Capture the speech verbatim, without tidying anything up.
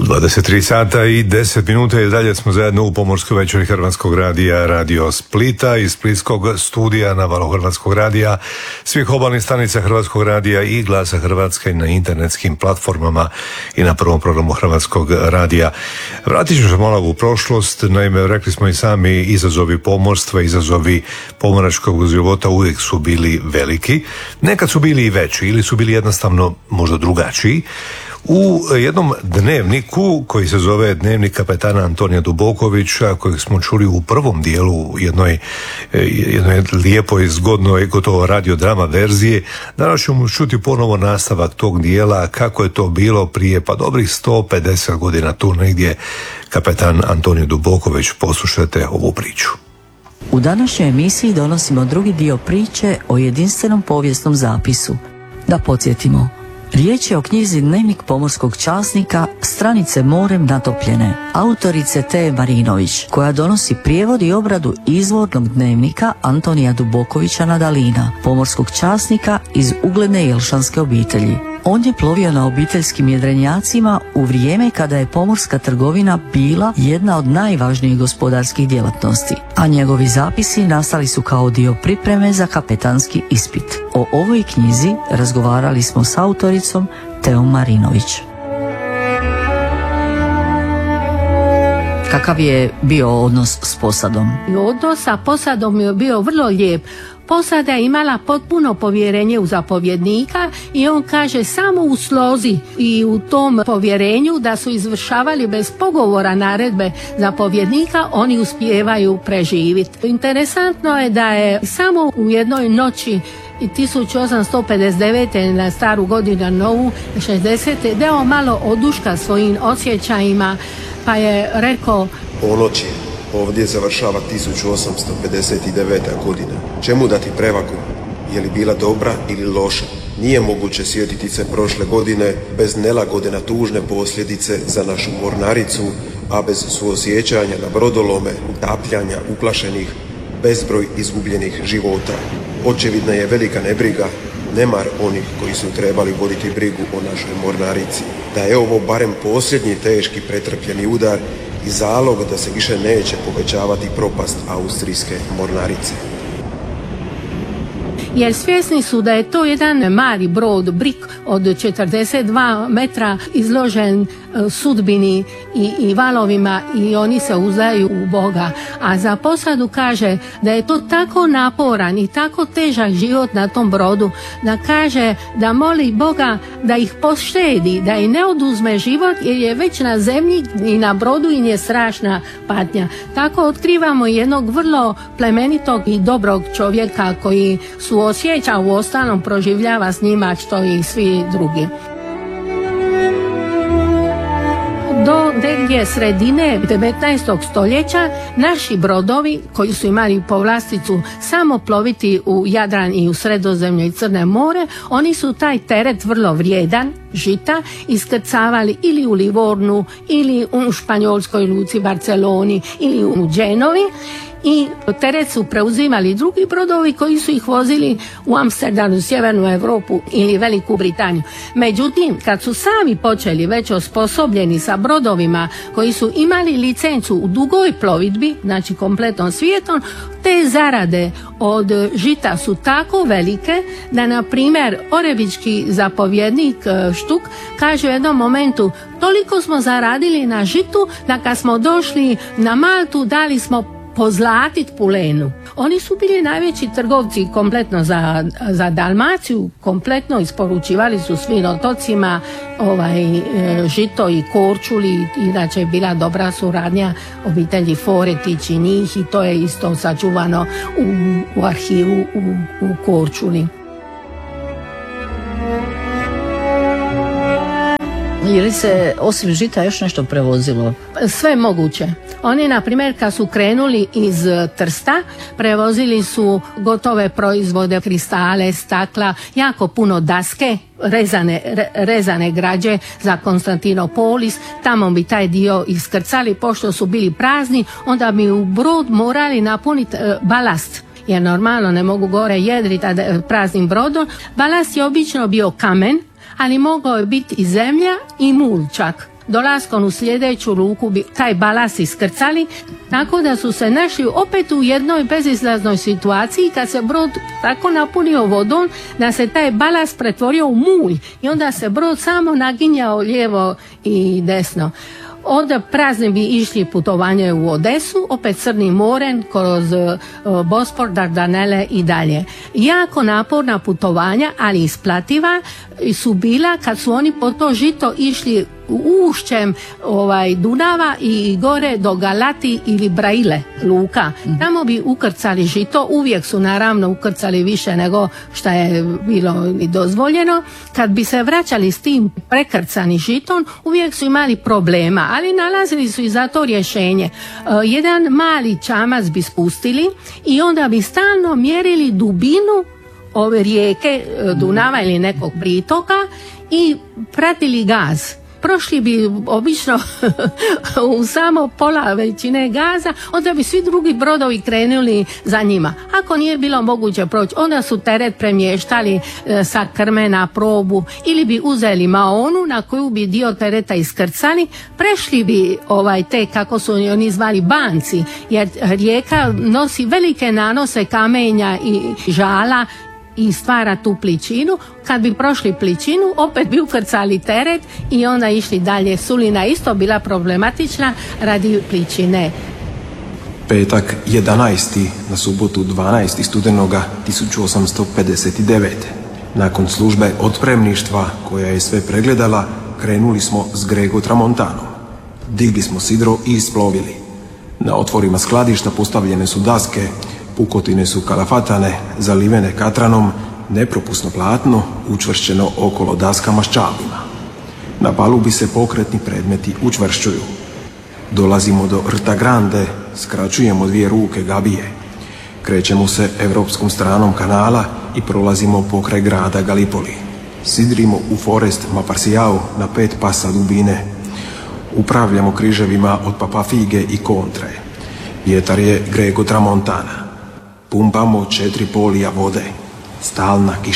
U dvadeset tri sata i deset minuta i dalje smo zajedno u pomorskoj večeri Hrvatskog radija Radio Splita iz splitskog studija na valu Hrvatskog radija, svih obalnih stanica Hrvatskog radija i Glasa Hrvatske na internetskim platformama i na prvom programu Hrvatskog radija. Vratit ću se malo u prošlost, naime rekli smo i sami, izazovi pomorstva, izazovi pomoračkog života uvijek su bili veliki, nekad su bili i veći ili su bili jednostavno možda drugačiji. U jednom dnevniku koji se zove Dnevnik kapetana Antonija Dubokovića, kojeg smo čuli u prvom dijelu jednoj, jednoj lijepoj, zgodnoj, gotovo radiodrama verzije, danas ćemo čuti ponovo nastavak tog dijela, kako je to bilo prije pa dobrih sto pedeset godina, tu negdje. Kapetan Antonio Duboković, poslušajte ovu priču. U današnjoj emisiji donosimo drugi dio priče o jedinstvenom povijesnom zapisu. Da podsjetimo, riječ je o knjizi Dnevnik pomorskog časnika, stranice morem natopljene, autorice Te Marinović, koja donosi prijevod i obradu izvornog dnevnika Antonija Dubokovića Nadalina, pomorskog časnika iz ugledne jelšanske obitelji. On je plovio na obiteljskim jedrenjacima u vrijeme kada je pomorska trgovina bila jedna od najvažnijih gospodarskih djelatnosti, a njegovi zapisi nastali su kao dio pripreme za kapetanski ispit. O ovoj knjizi razgovarali smo s autoricom Teom Marinović. Kakav je bio odnos s posadom? Odnos sa posadom je bio vrlo lijep. Posada je imala potpuno povjerenje u zapovjednika i on kaže samo u slozi i u tom povjerenju da su izvršavali bez pogovora naredbe zapovjednika, oni uspijevaju preživjeti. Interesantno je da je samo u jednoj noći tisuću osamsto pedeset devete na staru godinu novu šezdesete dao malo oduška svojim osjećajima, pa je rekao: ponoći ovdje završava tisuću osamsto pedeset deveta godina. Čemu dati prevagu? Je li bila dobra ili loša? Nije moguće sjetiti se prošle godine bez nelagode na tužne posljedice za našu mornaricu, a bez suosjećanja na brodolome, utapljanja uplašenih, bezbroj izgubljenih života. Očevidna je velika nebriga, nemar onih koji su trebali voditi brigu o našoj mornarici. Da je ovo barem posljednji teški pretrpljeni udar i zalog da se više neće povećavati propast austrijske mornarice. Jer svjesni su da je to jedan mali brod, brik od četrdeset dva metra izložen sudbini i, i valovima i oni se uzdaju u Boga. A za posadu kaže da je to tako naporan i tako težak život na tom brodu, da kaže da moli Boga da ih poštedi, da im ne oduzme život jer je već na zemlji i na brodu im je strašna patnja. Tako otkrivamo jednog vrlo plemenitog i dobrog čovjeka koji su osjeća, u ostalom proživljava s njima što i svi drugi. Do negdje sredine devetnaestog stoljeća naši brodovi koji su imali povlasticu samo ploviti u Jadran i u Sredozemlje i Crne more, oni su taj teret vrlo vrijedan, žita, iskrcavali ili u Livornu ili u španjolskoj luci Barceloni ili u Genovi. I teret su preuzimali drugi brodovi koji su ih vozili u Amsterdamu, Sjevernu Europu ili Veliku Britaniju. Međutim, kad su sami počeli već osposobljeni sa brodovima koji su imali licencu u dugoj plovidbi, znači kompletnom svijetom, te zarade od žita su tako velike da, na primjer, orebički zapovjednik Štuk kaže u jednom momentu: toliko smo zaradili na žitu da kad smo došli na Maltu dali smo pozlatit pulenu. Oni su bili najveći trgovci kompletno za, za Dalmaciju, kompletno isporučivali su svim otocima ovaj, žito i Korčuli, inače je bila dobra suradnja obitelji Foretić i njih i to je isto sačuvano u, u arhivu u, u Korčuli. Je li se osim žita još nešto prevozilo? Sve moguće. Oni, na primjer, kad su krenuli iz Trsta, prevozili su gotove proizvode, kristale, stakla, jako puno daske, rezane, re, rezane građe za Konstantinopolis. Tamo bi taj dio iskrcali, pošto su bili prazni, onda bi u brod morali napuniti e, balast. Jer normalno ne mogu gore jedriti praznim brodom. Balast je obično bio kamen, ali mogao je biti i zemlja i mul čak. dolaskom u sljedeću luku bi taj balast iskrcali, tako da su se našli opet u jednoj bezizlaznoj situaciji kad se brod tako napunio vodom da se taj balast pretvorio u mulj i onda se brod samo naginjao lijevo i desno. Onda prazni bi išli putovanje u Odesu, opet Crnim morem, kroz uh, Bospor, Dardanele i dalje. Jako naporna putovanja, ali isplativa su bila kad su oni po to žito išli ušćem ovaj, Dunava i gore do Galati ili Braile luka. Tamo bi ukrcali žito, uvijek su naravno ukrcali više nego što je bilo i dozvoljeno. Kad bi se vraćali s tim prekrcani žitom, uvijek su imali problema, ali nalazili su i za to rješenje. Uh, jedan mali čamac bi spustili i onda bi stalno mjerili dubinu ove rijeke Dunava ili nekog pritoka i pratili gaz. Prošli bi obično u samo pola većine gaza, onda bi svi drugi brodovi krenuli za njima. Ako nije bilo moguće proći, onda su teret premještali e, sa krme na probu ili bi uzeli maonu na koju bi dio tereta iskrcali, prešli bi ovaj te, kako su oni zvali, banci, jer rijeka nosi velike nanose kamenja i žala i stvara tu pličinu. Kad bi prošli pličinu, opet bi ukrcali teret i onda išli dalje. Sulina isto bila problematična radi pličine. Petak jedanaesti na subotu dvanaesti studenoga tisuću osamsto pedeset devete. Nakon službe otpremništva koja je sve pregledala, krenuli smo s Grego Tramontanom. Digli smo sidro i isplovili. Na otvorima skladišta postavljene su daske, pukotine su kalafatane, zalivene katranom, nepropusno platno, učvršćeno okolo daskama s čavlima. Na palubi se pokretni predmeti učvršćuju. Dolazimo do Rta Grande, skraćujemo dvije ruke Gabije. Krećemo se evropskom stranom kanala i prolazimo pokraj grada Galipoli. Sidrimo u Forest Maparsiao na pet pasa dubine. Upravljamo križevima od Papafige i Kontre. Vjetar je Grego Tramontana. Pumpamo četiri polija vode. Stalna kiša.